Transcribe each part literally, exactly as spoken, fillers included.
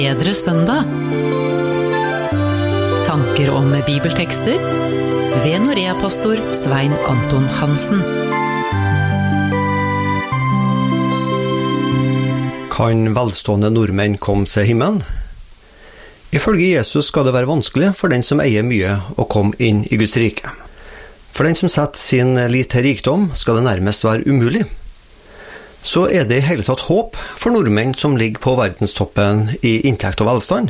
Bedre søndag. Tanker om bibeltekster ved Norea-pastor Svein Anton Hansen. Kan velstående nordmenn komme til himmelen? Ifølge Jesus skal det være vanskelig for den som eier mye å komme inn i Guds rike. For den som setter sin lit til rikdom skal det nærmest være umulig. Så er det i hele tatt håp for nordmenn som ligger på verdenstoppen i inntekt og velstand.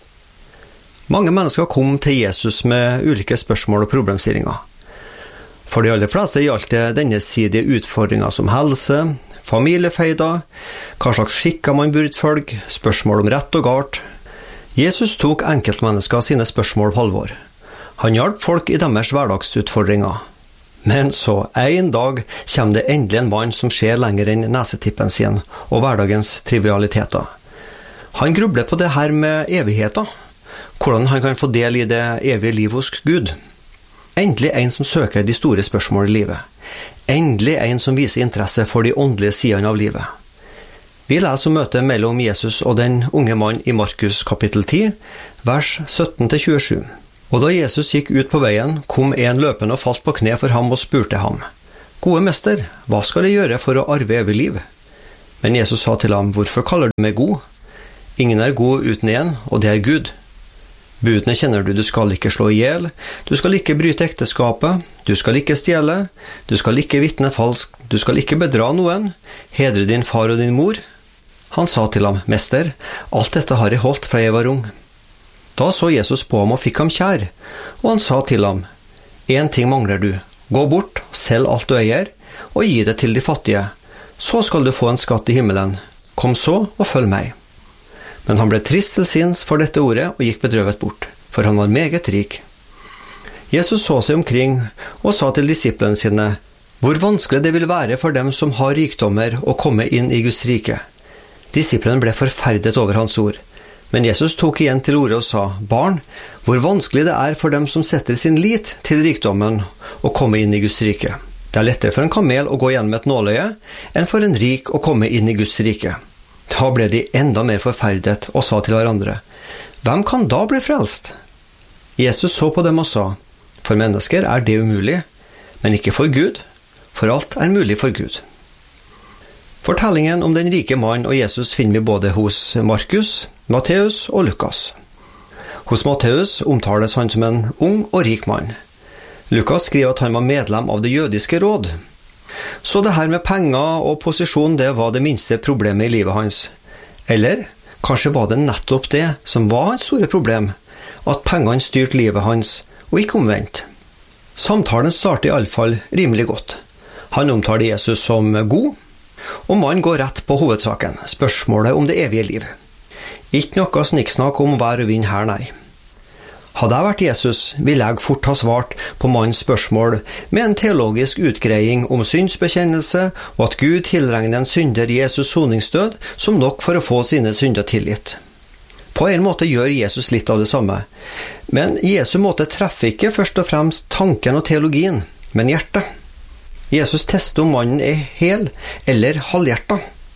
Mange mennesker kom til Jesus med ulike spørsmål og problemstillinger. For de aller fleste gjaldt det denne sidige utfordringer som helse, familiefeider, hva slags skikker man burde følge, spørsmål om rett og galt. Jesus tok enkeltmennesker sine spørsmål på alvor. Han hjalp folk i deres hverdagsutfordringer. Men så, en dag, kommer det endelig en mann som ser lenger enn nesetippen sin og hverdagens trivialiteter. Han grubler på det her med evigheten, hvordan han kan få del i det evige liv hos Gud. Endelig en som søker de store spørsmål i livet. Endelig en som viser interesse for de åndelige sidene av livet. Vi leser om møtet mellom Jesus og den unge mann i Markus kapittel ti, vers sytten til tjuesju. Og da Jesus gikk ut på veien, kom en løpende og falt på kne for ham og spurte ham: «Gode mester, hva skal jeg gjøre for å arve evig liv?» Men Jesus sa til ham: «Hvorfor kaller du meg god? Ingen er god uten en, og det er Gud. Budene kjenner du: du skal ikke slå ihjel, du skal ikke bryte ekteskapet, du skal ikke stjele, du skal ikke vitne falskt, du skal ikke bedra noen, hedre din far og din mor.» Han sa til ham: «Mester, alt dette har jeg holdt fra jeg var ung.» Da så Jesus på ham og fikk ham kjær, og han sa til ham: «En ting mangler du. Gå bort, selg alt du eier, og gi det til de fattige. Så skal du få en skatt i himmelen. Kom så og følg meg.» Men han ble trist til sinns for dette ordet og gikk bedrøvet bort, for han var meget rik. Jesus så seg omkring og sa til disiplene sine: «Hvor vanskelig det vil være for dem som har rikdommer å komme inn i Guds rike.» Disiplene ble forferdet over hans ord. Men Jesus tok igjen til ordet og sa: «Barn, hvor vanskelig det er for dem som setter sin lit til rikdommen å komme inn i Guds rike. Det er lettere for en kamel å gå gjennom et nåløye enn for en rik å komme inn i Guds rike.» Da ble de enda mer forferdet og sa til hverandre: «Hvem kan da bli frelst?» Jesus så på dem og sa: «For mennesker er det umulig, men ikke for Gud, for alt er mulig for Gud.» Fortellingen om den rike mann og Jesus finner vi både hos Markus, Matteus og Lukas. Hos Matteus omtales han som en ung og rik mann. Lukas skriver at han var medlem av det jødiske råd. Så det her med penger og posisjon, det var det minste problemet i livet hans. Eller kanskje var det nettopp det som var hans store problem, at pengene styrte livet hans, og ikke omvendt. Samtalen starter i alle fall rimelig godt. Han omtaler Jesus som god, og mannen går rett på hovedsaken, spørsmålet om det evige liv. Ikke noe snikksnakk om vær og vind her, nei. Hadde jeg vært Jesus, ville jeg fort ha svart på mannens spørsmål med en teologisk utgreiing om syndsbekjennelse, og at Gud tilregner en synder Jesus soningsdød som nok for å få sine synder tilgitt. På en måte gjør Jesus litt av det samme, men Jesu måte treffer ikke først og fremst tanken og teologien, men hjertet. Jesus tester om mannen er hel eller halvhjertet.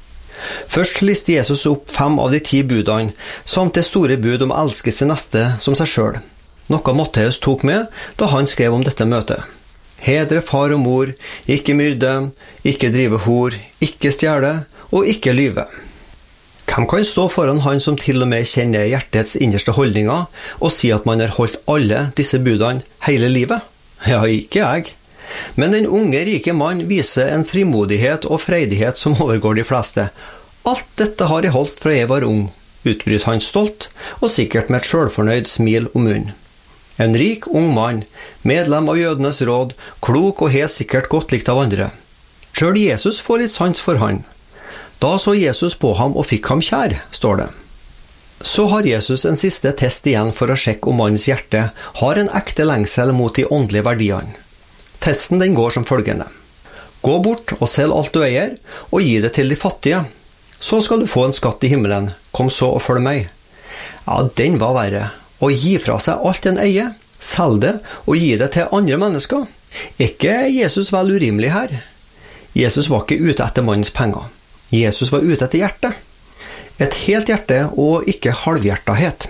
Først lister Jesus opp fem av de ti budene, samt det store bud om å elske sin neste som seg selv. Noe Matteus tok med da han skrev om dette møtet. Hedre far og mor, ikke myrde, ikke drive hor, ikke stjele og ikke lyve. Hvem kan stå foran han som til og med kjenner hjertets innerste holdninger og si at man har holdt alle disse budene hele livet? Ja, ikke jeg. Men den unge, rike mann viser en frimodighet og freidighet som overgår de fleste. «Alt dette har jeg holdt fra jeg var ung», utbryter han stolt, og sikkert med et selvfornøyd smil om munnen. En rik, ung mann, medlem av jødenes råd, klok og helt sikkert godt likt av andre. Selv Jesus får litt sans for han. Da så Jesus på ham og fikk ham kjær, står det. Så har Jesus en siste test igjen for å sjekke om mannens hjerte har en ekte lengsel mot de åndelige verdiene. Testen den går som følgende: Gå bort og selg alt du eier, og gi det til de fattige. Så skal du få en skatt i himmelen. Kom så og følg meg. Ja, den var verre. Å gi fra seg alt en eier, selg det og gi det til andre mennesker. Ikke Jesus vel urimelig her? Jesus var ikke ute etter mannens penger. Jesus var ute etter hjertet. et helt hjerte og ikke halvhjertethet.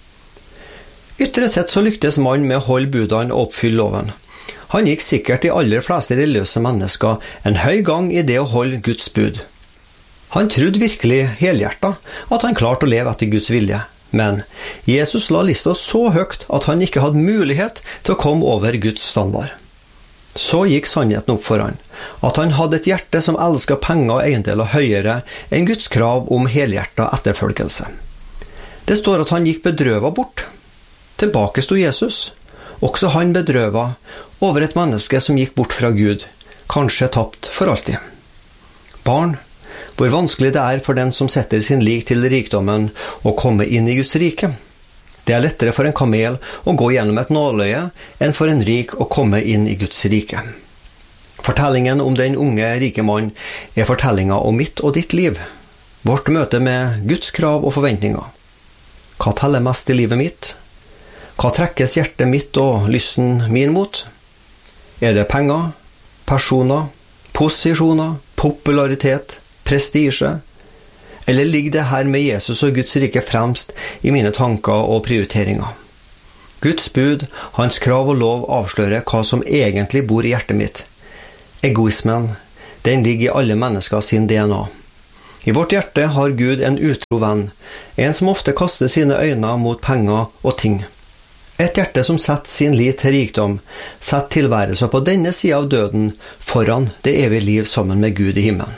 Ytre sett så lyktes mannen med å holde budene og oppfylle loven. Han gikk sikkert de aller fleste religiøse mennesker en høy gang i det å holde Guds bud. Han trodde virkelig helhjertet at han klarte å leve etter Guds vilje, men Jesus la lista så høyt at han ikke hadde mulighet til å komme over Guds standard. Så gikk sannheten opp for han, at han hadde et hjerte som elsket penger og eiendeler høyere enn Guds krav om helhjertet etterfølgelse. Det står at han gikk bedrøvet bort. Tilbake sto Jesus, også han bedrøvet over et menneske som gikk bort fra Gud, kanskje tapt for alltid. Barn, hvor vanskelig det er for den som setter sin lik til rikdommen å komme inn i Guds rike. Det er lettere for en kamel å gå gjennom et nåløye enn for en rik å komme inn i Guds rike. Fortellingen om den unge rike mann er fortellingen om mitt og ditt liv, vårt møte med Guds krav og forventninger. Hva teller mest i livet mitt? Hva trekkes hjertet mitt og lysten min mot? Er det penger, personer, posisjoner, popularitet, prestisje? Eller ligger det her med Jesus og Guds rike fremst i mine tanker og prioriteringer? Guds bud, hans krav og lov avslører hva som egentlig bor i hjertet mitt. Egoismen, den ligger i alle mennesker sin D N A. I vårt hjerte har Gud en utro venn, en som ofte kaster sine øyne mot penger og ting. Et hjerte som setter sin lit til rikdom, setter tilværelsen på denne siden av døden foran det evige liv sammen med Gud i himmelen.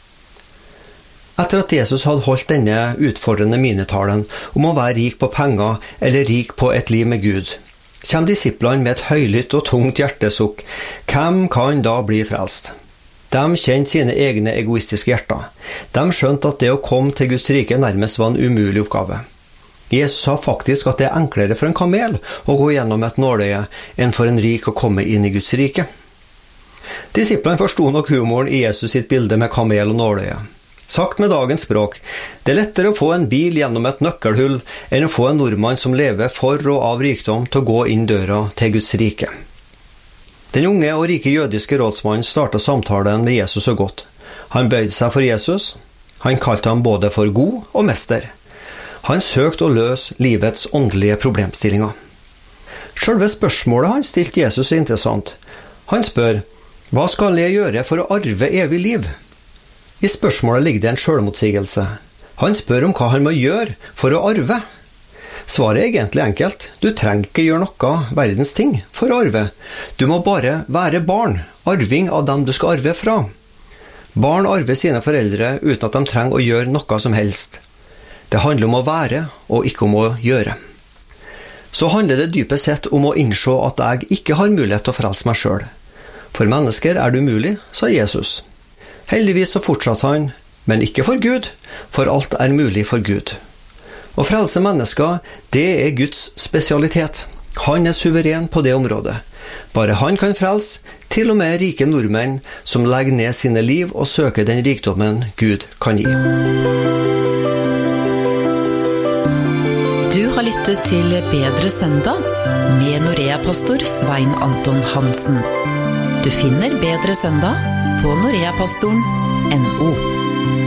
Etter at Jesus hadde holdt denne utfordrende minetalen om å være rik på penger eller rik på et liv med Gud, kommer disiplene med et høylytt og tungt hjertesukk. Hvem kan da bli frelst? De kjente sine egne egoistiske hjerter. De skjønte at det å komme til Guds rike nærmest var en umulig oppgave. Jesus sa faktisk at det er enklere for en kamel å gå gjennom et nåløye enn for en rik å komme inn i Guds rike. Disiplene forstod nok humoren i Jesus sitt bilde med kamel og nåløye. Sagt med dagens språk, det er lettere å få en bil gjennom et nøkkelhull enn å få en nordmann som lever for og av rikdom til å gå inn døra til Guds rike. Den unge og rike jødiske rådsmannen startet samtalen med Jesus så godt. Han bøyde seg for Jesus. Han kalte ham både for god og mester. Han søkte å løse livets åndelige problemstillinger. Selve spørsmålet han stilte Jesus er interessant. Han spør, hva skal jeg gjøre for å arve evig liv? I spørsmålet ligger det en selvmotsigelse. Han spør om hva han må gjøre for å arve. Svaret er egentlig enkelt. Du trenger ikke gjøre noe verdens ting for å arve. Du må bare være barn, arving av dem du skal arve fra. Barn arver sine foreldre uten at de trenger å gjøre noe som helst. Det handler om å være, og ikke om å gjøre. Så handler det dypest sett om å innse at jeg ikke har mulighet til å frelse meg selv. For mennesker er det umulig, sa Jesus. Heldigvis så fortsatte han, men ikke for Gud, for alt er mulig for Gud. Å frelse mennesker, det er Guds spesialitet. Han er suveren på det området. Bare han kan frelse, til og med rike nordmenn som legger ned sine liv og søker den rikdommen Gud kan gi. Du har lyttet til Bedre søndag med Norea-pastor Svein Anton Hansen. Du finner Bedre søndag på noreapastoren punktum no.